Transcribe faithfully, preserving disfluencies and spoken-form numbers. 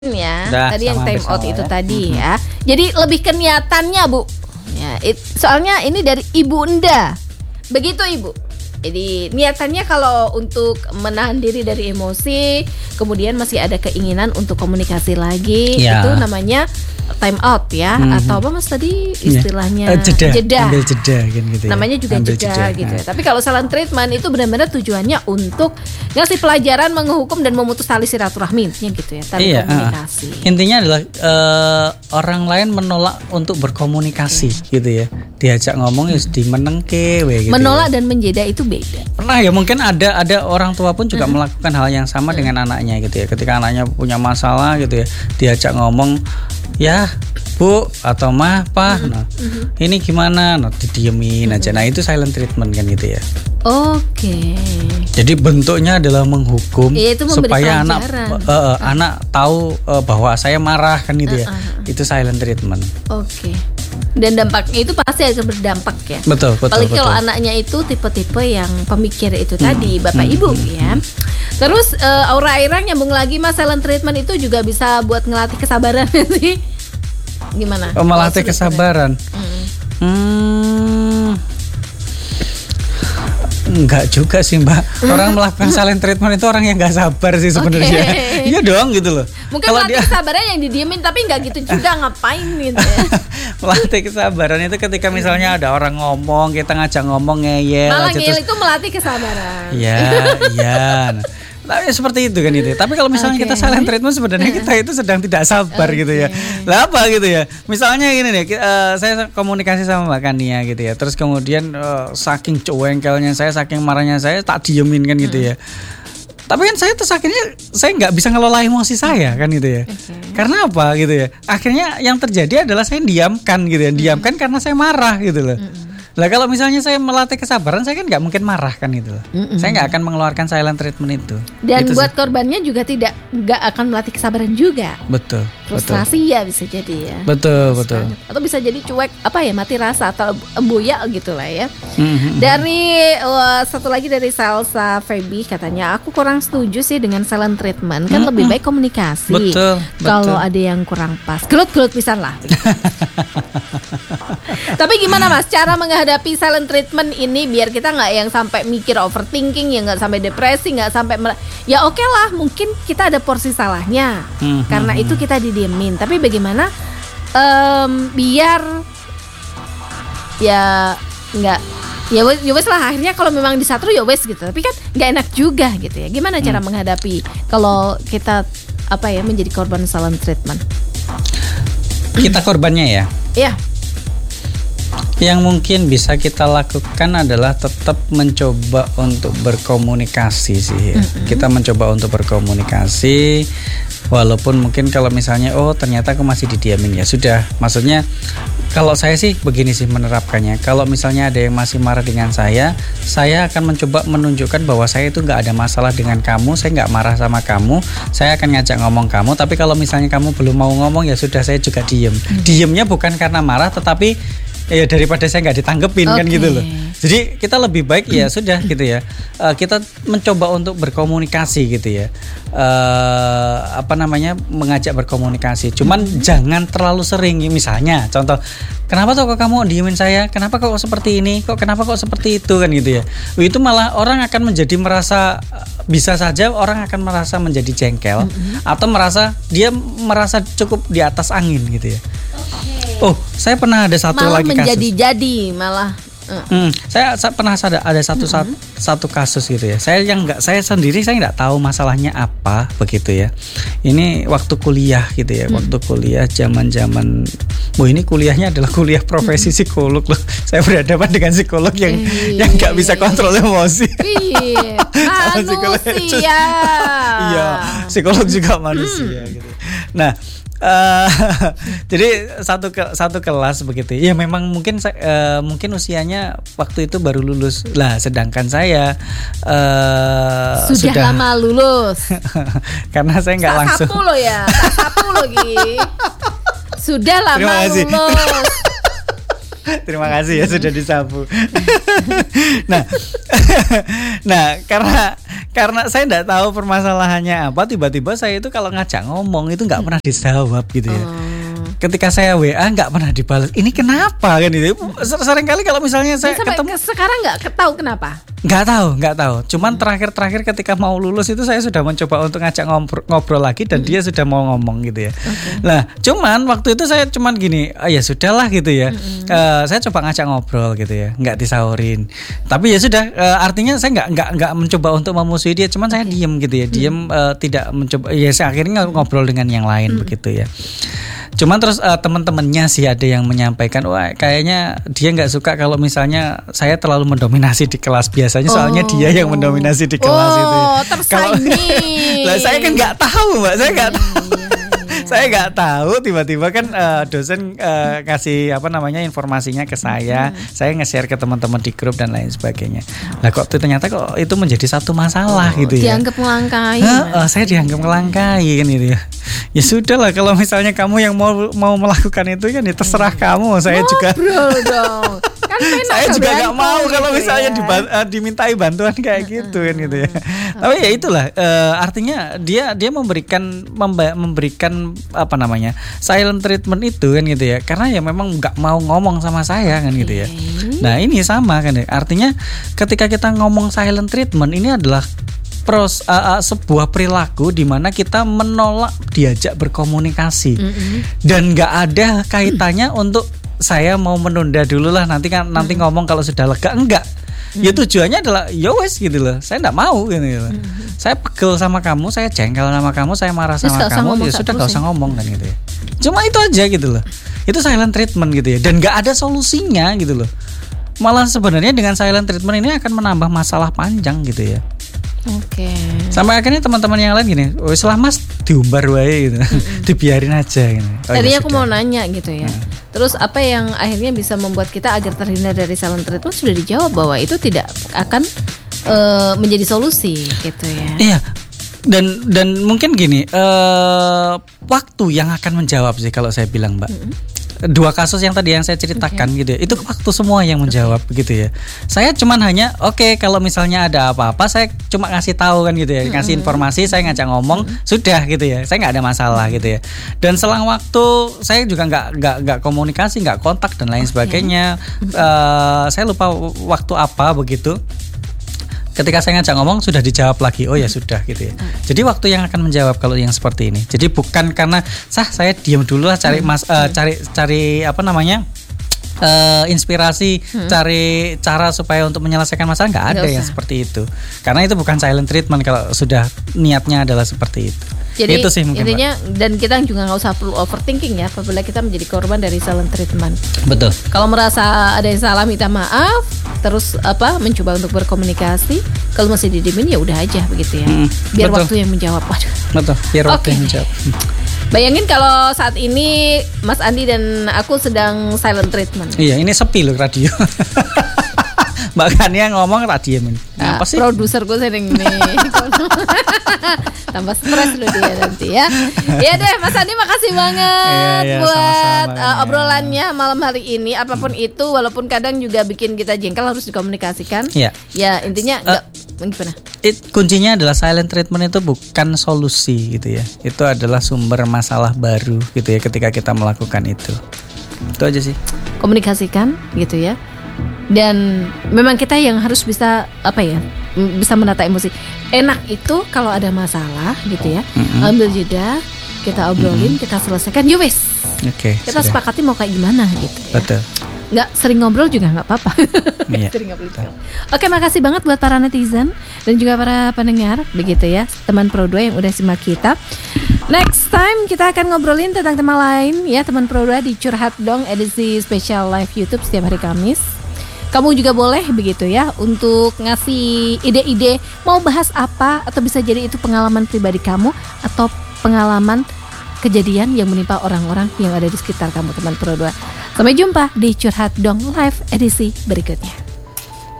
Ya, Udah, tadi yang time out itu ya. tadi Mm-hmm. ya. Jadi lebih ke niatannya, Bu. Ya, it, soalnya ini dari Ibu Unda. Begitu, Ibu. Jadi niatannya kalau untuk menahan diri dari emosi, kemudian masih ada keinginan untuk komunikasi lagi, ya. itu namanya time out ya, mm-hmm. atau apa Mas tadi istilahnya ya. uh, jeda. jeda. Ambil jeda kan gitu. Namanya ya. juga Ambil jeda, jeda gitu. Nah. Tapi kalau silent treatment itu benar-benar tujuannya untuk ngasih pelajaran, menghukum dan memutus tali silaturahmi gitu ya, tali iya, komunikasi. Uh, intinya adalah uh, orang lain menolak untuk berkomunikasi okay. gitu ya. Diajak ngomong ya hmm. dimenengke we, gitu. Menolak ya. dan menjeda itu beda. Pernah ya, mungkin ada ada orang tua pun juga uh-huh. melakukan hal yang sama uh-huh. dengan anaknya gitu ya. Ketika anaknya punya masalah gitu ya, diajak ngomong, ya Bu atau Mah, Pak, uh-huh. nah, uh-huh. ini gimana? Nah, didiemin uh-huh. aja. Nah, itu silent treatment kan gitu ya. Oke. Okay. Jadi bentuknya adalah menghukum ya, supaya anak uh, uh, anak tahu uh, bahwa saya marah kan gitu uh-huh. ya. Itu silent treatment. Oke. Okay. Dan dampaknya itu pasti akan berdampak ya. Betul, betul. Apalagi kalau betul. anaknya itu tipe-tipe yang pemikir itu hmm. tadi, Bapak hmm. Ibu ya. Terus uh, Aura Aira nyambung lagi Mas, silent treatment itu juga bisa buat ngelatih kesabaran sih. Gimana? Oh, melatih kesabaran. Hmm. hmm. Enggak juga sih Mbak. Orang melakukan silent treatment itu orang yang nggak sabar sih sebenarnya. Okay. Iya dong gitu loh. Mungkin kalau melatih dia... kesabaran yang didiemin, tapi nggak gitu juga ngapain gitu ya. Melatih kesabaran itu ketika misalnya ada orang ngomong, kita ngajak ngomong ngeyel. Malah ngeyel terus... itu melatih kesabaran. Iya, iya. Tapi seperti itu kan itu. Tapi kalau misalnya okay. kita silent treatment sebenarnya kita itu sedang tidak sabar okay. gitu ya. Lah apa gitu ya. Misalnya gini nih, uh, saya komunikasi sama Mbak Kania gitu ya. Terus kemudian uh, saking cuengkelnya saya, saking marahnya saya, tak diemin kan gitu ya. Tapi kan saya terus akhirnya saya nggak bisa ngelola emosi saya kan gitu ya. Okay. Karena apa gitu ya. Akhirnya yang terjadi adalah saya diamkan gitu ya. Diamkan mm-hmm. karena saya marah gitu loh. Mm-hmm. Lah kalau misalnya saya melatih kesabaran, saya kan nggak mungkin marah kan itu. Mm-mm. Saya nggak akan mengeluarkan silent treatment itu. Dan itu buat sih. Korbannya juga tidak nggak akan melatih kesabaran juga. Betul. Frustrasi betul. ya bisa jadi ya. Betul betul. Atau bisa jadi cuek apa ya, mati rasa atau boya gitulah ya. Mm-hmm. Dari uh, satu lagi dari Salsa Feby katanya, aku kurang setuju sih dengan silent treatment. Kan mm-hmm. lebih baik komunikasi. Betul. Kalau ada yang kurang pas, gelut-gelut pisan lah. Tapi gimana Mas cara menghadapi silent treatment ini biar kita nggak yang sampai mikir overthinking, ya nggak sampai depresi, nggak sampai mer- ya oke okay lah mungkin kita ada porsi salahnya hmm, karena hmm, itu kita didiemin. Tapi bagaimana um, biar ya nggak ya wes, ya wes lah akhirnya kalau memang disatru ya wes gitu. Tapi kan nggak enak juga gitu ya. Gimana cara hmm. menghadapi kalau kita apa ya menjadi korban silent treatment? Kita korbannya ya. Iya. Yang mungkin bisa kita lakukan adalah tetap mencoba untuk berkomunikasi sih ya. Mm-hmm. Kita mencoba untuk berkomunikasi walaupun mungkin kalau misalnya oh ternyata aku masih didiamin, ya sudah. Maksudnya kalau saya sih begini sih menerapkannya. Kalau misalnya ada yang masih marah dengan saya, saya akan mencoba menunjukkan bahwa saya itu nggak ada masalah dengan kamu, saya nggak marah sama kamu, saya akan ngajak ngomong kamu. Tapi kalau misalnya kamu belum mau ngomong, ya sudah, saya juga diem. Mm-hmm. Diemnya bukan karena marah, tetapi ya daripada saya nggak ditanggepin okay. kan gitu loh. Jadi kita lebih baik ya sudah gitu ya. Uh, kita mencoba untuk berkomunikasi gitu ya. Uh, apa namanya mengajak berkomunikasi. Cuman hmm. jangan terlalu sering. Misalnya contoh, kenapa kok kamu diemin saya? Kenapa kok seperti ini? Kok kenapa kok seperti itu kan gitu ya. Itu malah orang akan menjadi merasa, bisa saja orang akan merasa menjadi jengkel hmm. atau merasa dia merasa cukup di atas angin gitu ya. Oh, saya pernah ada satu malah lagi kasus. Malah menjadi-jadi malah. Uh. Hmm, saya, saya pernah ada ada satu uh-huh. satu, satu kasus gitu ya. Saya yang nggak, saya sendiri saya nggak tahu masalahnya apa begitu ya. Ini waktu kuliah gitu ya, uh-huh. waktu kuliah zaman-zaman. Oh ini kuliahnya adalah kuliah profesi uh-huh. psikolog loh. Saya berhadapan dengan psikolog yang Iyi. yang nggak bisa kontrol emosi. Iya, manusia. Iya, psikolog juga manusia hmm. gitu. Nah. Uh, jadi satu ke, satu kelas begitu. Ya memang mungkin uh, mungkin usianya waktu itu baru lulus. Lah sedangkan saya uh, sudah, sudah lama lulus. Karena saya nggak langsung. Sapu lo ya, sapu lo Gi. Sudah lama lulus. Terima kasih ya sudah disapu. Nah, nah karena karena saya tidak tahu permasalahannya apa, tiba-tiba saya itu kalau ngajak ngomong itu nggak pernah dijawab gitu ya. Oh. Ketika saya W A nggak pernah dibalas. Ini kenapa kan itu? Sering kali kalau misalnya saya sampai ketemu sekarang nggak tahu kenapa. Nggak tahu, nggak tahu. Cuman terakhir-terakhir ketika mau lulus itu saya sudah mencoba untuk ngajak ngobrol, ngobrol lagi dan hmm. dia sudah mau ngomong gitu ya. Okay. Nah, cuman waktu itu saya cuman gini, oh, ya sudahlah gitu ya. Hmm. Uh, saya coba ngajak ngobrol gitu ya, nggak disaurin. Tapi ya sudah, uh, artinya saya nggak nggak nggak mencoba untuk memusuhi dia. Cuman okay. saya diem gitu ya, diem hmm. uh, tidak mencoba. Ya saya akhirnya ngobrol dengan yang lain hmm. begitu ya. Cuman terus uh, teman-temannya sih ada yang menyampaikan, wah kayaknya dia nggak suka kalau misalnya saya terlalu mendominasi di kelas. Biasanya soalnya oh. dia yang mendominasi di kelas oh, itu. Oh tersaingi. Lah saya kan nggak tahu mbak, saya nggak tahu. Saya nggak tahu tiba-tiba kan uh, dosen uh, kasih apa namanya informasinya ke saya, hmm. saya nge-share ke teman-teman di grup dan lain sebagainya. Lah kok ternyata kok itu menjadi satu masalah oh, gitu ya. Dianggap melangkai. Uh, uh, saya dianggap melangkai kan gitu ya. Ya sudah lah kalau misalnya kamu yang mau mau melakukan itu kan ya terserah kamu. Saya Ngobrol juga. dong. Kan saya juga nggak mau gitu kalau misalnya ya. diba- uh, dimintai bantuan kayak gitu kan gitu ya. Tapi ya itulah uh, artinya dia dia memberikan memba- memberikan apa namanya silent treatment itu kan gitu ya, karena ya memang nggak mau ngomong sama saya kan gitu ya. Nah ini sama kan ya, artinya ketika kita ngomong silent treatment ini adalah pros uh, uh, sebuah perilaku di mana kita menolak diajak berkomunikasi mm-hmm. dan nggak ada kaitannya mm. untuk saya mau menunda dulu lah nanti kan nanti mm. ngomong kalau sudah lega, enggak. Hmm. Ya tujuannya adalah ya wes gitu loh. Saya enggak mau gitu loh. Hmm. Saya pegel sama kamu, saya jengkel sama kamu, saya marah sama kamu, ya sudah enggak usah ngomong kan gitu ya. Cuma itu aja gitu loh. Itu silent treatment gitu ya. Dan enggak ada solusinya gitu loh. Malah sebenarnya dengan silent treatment ini akan menambah masalah panjang gitu ya. Oke. Okay. Sampai akhirnya teman-teman yang lain gini, wes lah mas diumbar wae gitu, mm-hmm. dibiarin aja gitu. Oh, tadi ya aku sudah. Mau nanya gitu ya. Hmm. Terus apa yang akhirnya bisa membuat kita agar terhindar dari silent treatment sudah dijawab bahwa itu tidak akan uh, menjadi solusi gitu ya. Iya. Dan dan mungkin gini, uh, waktu yang akan menjawab sih kalau saya bilang mbak. Mm-hmm. Dua kasus yang tadi yang saya ceritakan okay. gitu ya, itu waktu semua yang menjawab okay. gitu ya. Saya cuman hanya oke okay, kalau misalnya ada apa-apa saya cuma ngasih tahu kan gitu ya, mm-hmm. ngasih informasi, saya ngajak ngomong, mm-hmm. sudah gitu ya, saya nggak ada masalah gitu ya. Dan selang waktu saya juga nggak nggak nggak komunikasi, nggak kontak dan lain sebagainya. Okay. Uh, saya lupa waktu apa begitu. Ketika saya ngajak ngomong sudah dijawab lagi, oh ya sudah gitu ya. Jadi waktu yang akan menjawab kalau yang seperti ini. Jadi bukan karena sah saya diam dulu lah cari mas uh, cari cari apa namanya uh, inspirasi, hmm. cari cara supaya untuk menyelesaikan masalah, nggak ada yang seperti itu. Karena itu bukan silent treatment kalau sudah niatnya adalah seperti itu. Jadi itu sih mungkin, intinya Pak. Dan kita juga nggak usah perlu overthinking ya apabila kita menjadi korban dari silent treatment. Betul. Kalau merasa ada yang salah minta maaf, terus apa mencoba untuk berkomunikasi. Kalau masih didiemin ya udah aja begitu ya. Hmm, biar betul. Waktu yang menjawab. Waduh. Betul. Biar waktu okay. yang menjawab. Bayangin kalau saat ini Mas Andi dan aku sedang silent treatment. Iya, ini sepi loh radio. Mbak Kania ngomong radio ini. Nah, apa sih? Produser gue sering nih. Tambah stres loh dia nanti ya. Iya deh, Mas Andi makasih banget iya, iya, buat sama-sama, uh, obrolannya malam hari ini. Apapun hmm. itu, walaupun kadang juga bikin kita jengkel harus dikomunikasikan. Iya. Ya intinya enggak uh, gimana? It, kuncinya adalah silent treatment itu bukan solusi gitu ya. Itu adalah sumber masalah baru gitu ya ketika kita melakukan itu. Itu aja sih. Komunikasikan gitu ya. Dan memang kita yang harus bisa apa ya, bisa menata emosi. Enak itu kalau ada masalah gitu ya, mm-hmm. ambil jeda, kita obrolin, mm-hmm. kita selesaikan, ya wes. Oke. Okay, kita sudah. Sepakati mau kayak gimana gitu. Ya. Betul. Nggak sering ngobrol juga nggak apa-apa. Iya. Sering ngobrol. Oke, makasih banget buat para netizen dan juga para pendengar begitu ya, teman Pro dua yang udah simak kita. Next time kita akan ngobrolin tentang tema lain ya, teman Pro dua di Curhat Dong edisi spesial live YouTube setiap hari Kamis. Kamu juga boleh begitu ya untuk ngasih ide-ide mau bahas apa, atau bisa jadi itu pengalaman pribadi kamu atau pengalaman kejadian yang menimpa orang-orang yang ada di sekitar kamu, teman Pro dua. Sampai jumpa di Curhat Dong Live edisi berikutnya.